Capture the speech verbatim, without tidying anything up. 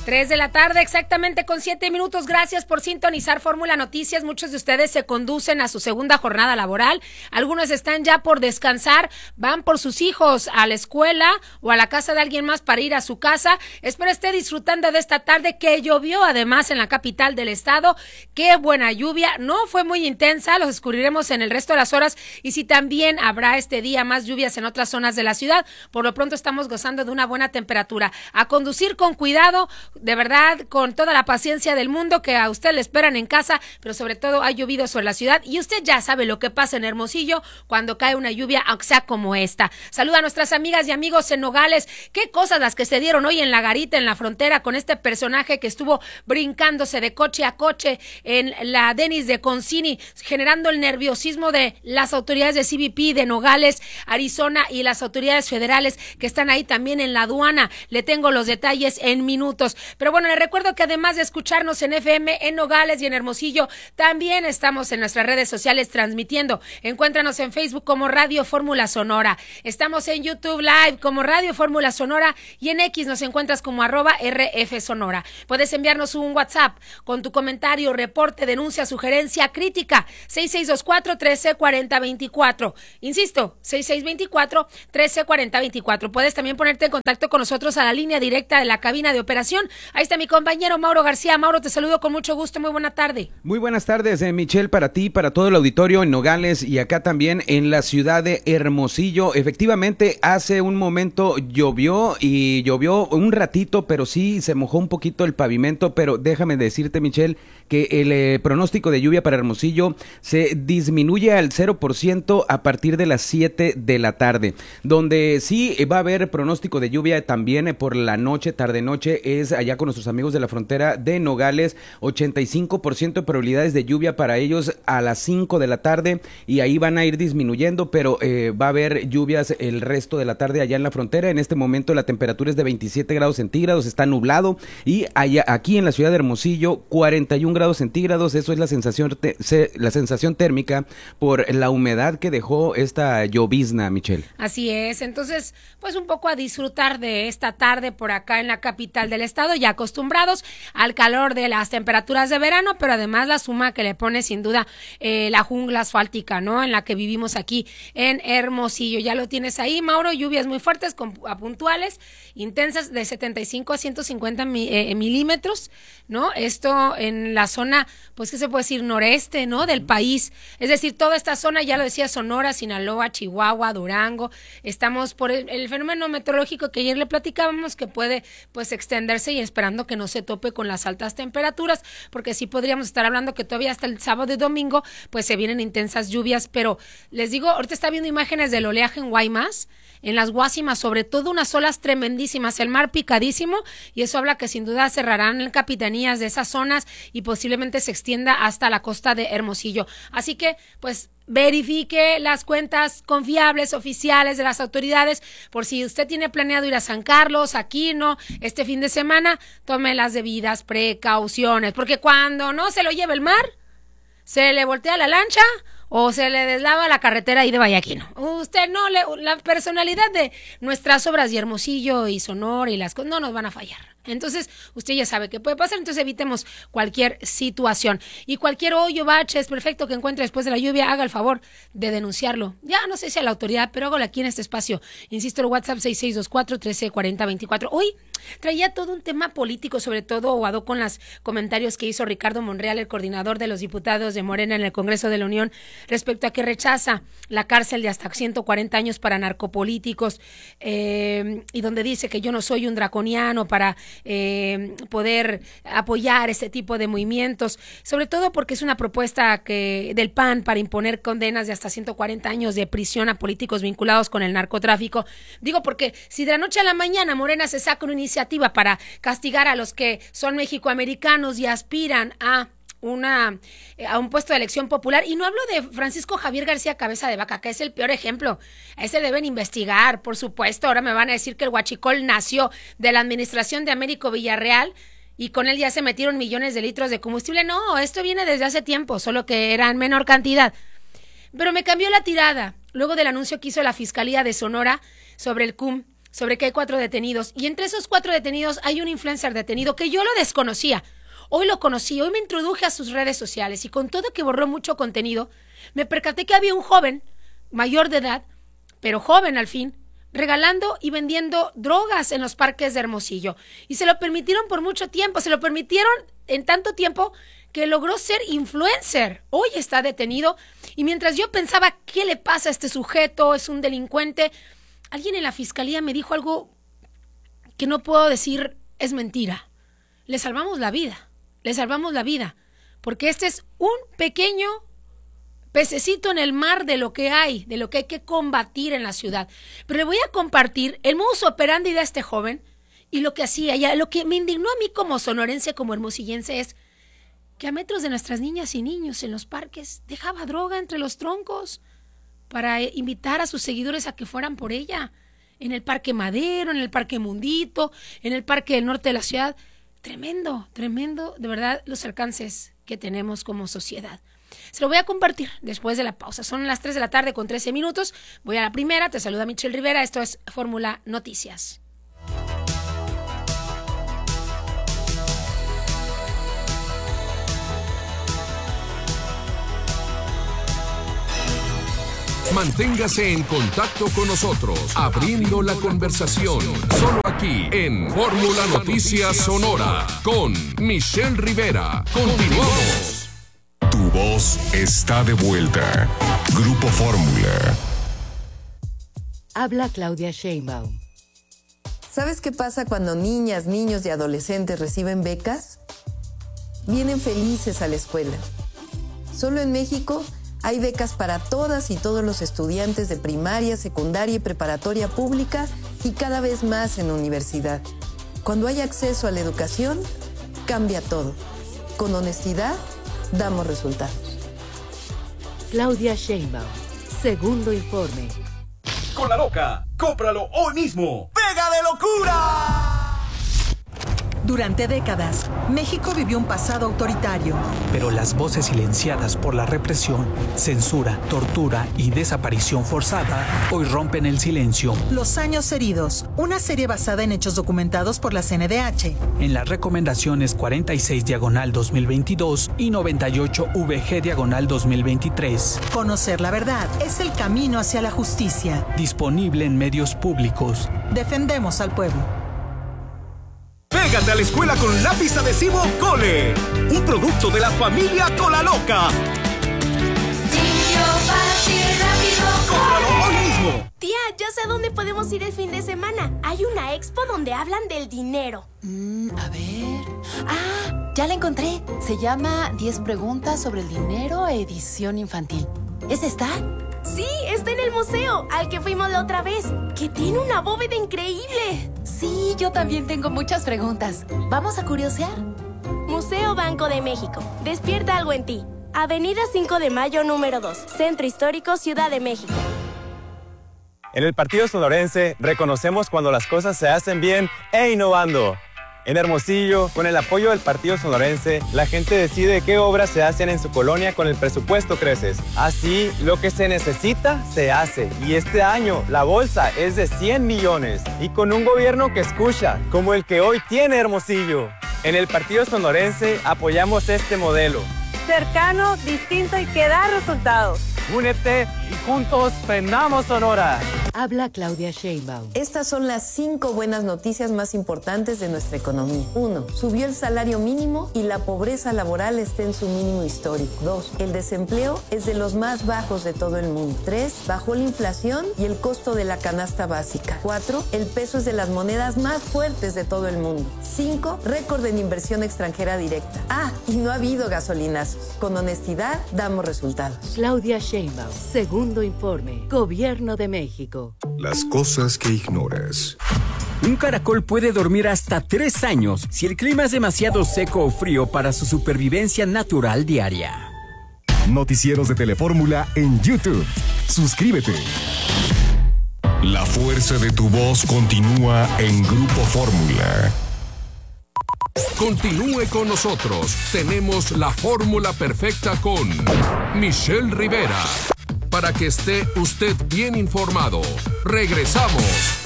Tres de la tarde, exactamente con siete minutos. Gracias por sintonizar Fórmula Noticias. Muchos de ustedes se conducen a su segunda jornada laboral. Algunos están ya por descansar, van por sus hijos a la escuela o a la casa de alguien más para ir a su casa. Espero esté disfrutando de esta tarde que llovió además en la capital del estado. Qué buena lluvia. No fue muy intensa, los descubriremos en el resto de las horas y si también habrá este día más lluvias en otras zonas de la ciudad. Por lo pronto estamos gozando de una buena temperatura. A conducir con cuidado, de verdad, con toda la paciencia del mundo, que a usted le esperan en casa, pero sobre todo ha llovido sobre la ciudad y usted ya sabe lo que pasa en Hermosillo cuando cae una lluvia, aunque sea como esta. Saluda a nuestras amigas y amigos en Nogales. Qué cosas las que se dieron hoy en la garita, en la frontera, con este personaje que estuvo brincándose de coche a coche en la Denis de Concini, generando el nerviosismo de las autoridades de C B P de Nogales, Arizona, y las autoridades federales que están ahí también en la aduana. Le tengo los detalles en minutos. Pero bueno, les recuerdo que además de escucharnos en F M, en Nogales y en Hermosillo, también estamos en nuestras redes sociales transmitiendo. Encuéntranos en Facebook como Radio Fórmula Sonora. Estamos en YouTube Live como Radio Fórmula Sonora y en X nos encuentras como arroba R F Sonora. Puedes enviarnos un WhatsApp con tu comentario, reporte, denuncia, sugerencia, crítica, seis seis dos cuatro, uno tres cuatro cero dos cuatro. Insisto, seis seis dos cuatro, uno tres cuatro cero dos cuatro. Puedes también ponerte en contacto con nosotros a la línea directa de la cabina de operación. Ahí está mi compañero Mauro García. Mauro, te saludo con mucho gusto. Muy buena tarde. Muy buenas tardes, eh, Michelle, para ti, para todo el auditorio en Nogales y acá también en la ciudad de Hermosillo. Efectivamente, hace un momento llovió y llovió un ratito, pero sí se mojó un poquito el pavimento. Pero déjame decirte, Michelle, que el eh, pronóstico de lluvia para Hermosillo se disminuye al cero por ciento a partir de las siete de la tarde. Donde sí va a haber pronóstico de lluvia también eh, por la noche, tarde-noche, es allá con nuestros amigos de la frontera de Nogales, ochenta y cinco por ciento de probabilidades de lluvia para ellos a las cinco de la tarde y ahí van a ir disminuyendo, pero eh, va a haber lluvias el resto de la tarde allá en la frontera. En este momento la temperatura es de veintisiete grados centígrados, está nublado y allá, aquí en la ciudad de Hermosillo, cuarenta y un grados centígrados. Eso es la sensación, te, se, la sensación térmica por la humedad que dejó esta llovizna, Michelle. Así es, entonces pues un poco a disfrutar de esta tarde por acá en la capital del estado, ya acostumbrados al calor de las temperaturas de verano, pero además la suma que le pone sin duda eh, la jungla asfáltica, ¿no? En la que vivimos aquí en Hermosillo. Ya lo tienes ahí, Mauro, lluvias muy fuertes, con, a puntuales, intensas de setenta y cinco a ciento cincuenta mi, eh, milímetros, ¿no? Esto en la zona, pues, ¿qué se puede decir? Noreste, ¿no? Del país. Es decir, toda esta zona, ya lo decía, Sonora, Sinaloa, Chihuahua, Durango. Estamos por el, el fenómeno meteorológico que ayer le platicábamos, que puede, pues, extenderse y esperando que no se tope con las altas temperaturas, porque sí podríamos estar hablando que todavía hasta el sábado y domingo, pues, se vienen intensas lluvias, pero les digo, ahorita está viendo imágenes del oleaje en Guaymas, en las Guásimas, sobre todo unas olas tremendísimas, el mar picadísimo, y eso habla que sin duda cerrarán capitanías de esas zonas y posiblemente se extienda hasta la costa de Hermosillo. Así que, pues, verifique las cuentas confiables, oficiales de las autoridades, por si usted tiene planeado ir a San Carlos, a Quino, este fin de semana, tome las debidas precauciones, porque cuando no se lo lleve el mar, se le voltea la lancha o se le deslava la carretera ahí de Vallaquino. Usted no, le, la personalidad de nuestras obras y Hermosillo y Sonora y las cosas no nos van a fallar. Entonces, usted ya sabe qué puede pasar, entonces evitemos cualquier situación. Y cualquier hoyo, bache, es perfecto que encuentre después de la lluvia, haga el favor de denunciarlo. Ya no sé si a la autoridad, pero hágalo aquí en este espacio. Insisto, el WhatsApp seis seis dos cuatro, uno tres cuatro cero dos cuatro. Hoy traía todo un tema político, sobre todo guado con los comentarios que hizo Ricardo Monreal, el coordinador de los diputados de Morena en el Congreso de la Unión, respecto a que rechaza la cárcel de hasta ciento cuarenta años para narcopolíticos, eh, y donde dice que yo no soy un draconiano para Eh, poder apoyar este tipo de movimientos, sobre todo porque es una propuesta que del P A N para imponer condenas de hasta ciento cuarenta años de prisión a políticos vinculados con el narcotráfico. Digo, porque si de la noche a la mañana Morena se saca una iniciativa para castigar a los que son mexicoamericanos y aspiran a una a un puesto de elección popular, y no hablo de Francisco Javier García Cabeza de Vaca, que es el peor ejemplo, a ese deben investigar, por supuesto. Ahora me van a decir que el huachicol nació de la administración de Américo Villarreal y con él ya se metieron millones de litros de combustible. No, esto viene desde hace tiempo, solo que era en menor cantidad. Pero me cambió la tirada luego del anuncio que hizo la Fiscalía de Sonora sobre el C U M, sobre que hay cuatro detenidos. Y entre esos cuatro detenidos hay un influencer detenido que yo lo desconocía. Hoy lo conocí, hoy me introduje a sus redes sociales y con todo que borró mucho contenido, me percaté que había un joven, mayor de edad, pero joven al fin, regalando y vendiendo drogas en los parques de Hermosillo. Y se lo permitieron por mucho tiempo, se lo permitieron en tanto tiempo que logró ser influencer. Hoy está detenido y mientras yo pensaba, ¿qué le pasa a este sujeto? ¿Es un delincuente? Alguien en la fiscalía me dijo algo que no puedo decir es mentira. Le salvamos la vida, le salvamos la vida, porque este es un pequeño pececito en el mar de lo que hay, de lo que hay que combatir en la ciudad. Pero le voy a compartir el modus operandi de este joven y lo que hacía. Ya, lo que me indignó a mí como sonorense, como hermosillense, es que a metros de nuestras niñas y niños en los parques dejaba droga entre los troncos para invitar a sus seguidores a que fueran por ella. En el Parque Madero, en el Parque Mundito, en el Parque del Norte de la ciudad. Tremendo, tremendo, de verdad, los alcances que tenemos como sociedad. Se lo voy a compartir después de la pausa. Son las tres de la tarde con trece minutos. Voy a la primera. Te saluda Michelle Rivera. Esto es Fórmula Noticias. Manténgase en contacto con nosotros, abriendo la conversación, solo aquí en Fórmula Noticias Sonora, con Michelle Rivera. Continuamos. Tu voz está de vuelta. Grupo Fórmula. Habla Claudia Sheinbaum. ¿Sabes qué pasa cuando niñas, niños y adolescentes reciben becas? Vienen felices a la escuela. Solo en México hay becas para todas y todos los estudiantes de primaria, secundaria y preparatoria pública y cada vez más en universidad. Cuando hay acceso a la educación, cambia todo. Con honestidad, damos resultados. Claudia Sheinbaum, segundo informe. Con la loca, cómpralo hoy mismo. ¡Pega de locura! Durante décadas, México vivió un pasado autoritario. Pero las voces silenciadas por la represión, censura, tortura y desaparición forzada hoy rompen el silencio. Los años heridos, una serie basada en hechos documentados por la C N D H. En las recomendaciones cuarenta y seis diagonal dos mil veintidós y noventa y ocho V G diagonal dos mil veintitrés. Conocer la verdad es el camino hacia la justicia. Disponible en medios públicos. Defendemos al pueblo. Pégate a la escuela con lápiz adhesivo Cole, un producto de la familia Cola Loca. Limpio, fácil, rápido, ¡cómpralo hoy mismo! Tía, ya sé a dónde podemos ir el fin de semana. Hay una expo donde hablan del dinero. Mm, a ver... ¡Ah! Ya la encontré. Se llama diez preguntas sobre el dinero, edición infantil. ¿Es esta? Sí, está en el museo, al que fuimos la otra vez, que tiene una bóveda increíble. Sí, yo también tengo muchas preguntas. ¿Vamos a curiosear? Museo Banco de México. Despierta algo en ti. Avenida cinco de mayo, número dos. Centro Histórico, Ciudad de México. En el Partido Sonorense reconocemos cuando las cosas se hacen bien e innovando. En Hermosillo, con el apoyo del Partido Sonorense, la gente decide qué obras se hacen en su colonia con el presupuesto Creces. Así, lo que se necesita, se hace. Y este año, la bolsa es de cien millones. Y con un gobierno que escucha, como el que hoy tiene Hermosillo. En el Partido Sonorense, apoyamos este modelo. Cercano, distinto y que da resultados. Únete y juntos prendamos Sonora. Habla Claudia Sheinbaum. Estas son las cinco buenas noticias más importantes de nuestra economía. Uno, subió el salario mínimo y la pobreza laboral está en su mínimo histórico. Dos, el desempleo es de los más bajos de todo el mundo. Tres, bajó la inflación y el costo de la canasta básica. Cuatro, el peso es de las monedas más fuertes de todo el mundo. Cinco, récord en inversión extranjera directa. Ah, y no ha habido gasolinazos. Con honestidad, damos resultados. Claudia Sheinbaum, segundo informe. Gobierno de México. Las cosas que ignoras. Un caracol puede dormir hasta tres años si el clima es demasiado seco o frío para su supervivencia natural diaria. Noticieros de Telefórmula en YouTube. Suscríbete. La fuerza de tu voz continúa en Grupo Fórmula. Continúe con nosotros. Tenemos la fórmula perfecta con Michelle Rivera. Para que esté usted bien informado. Regresamos.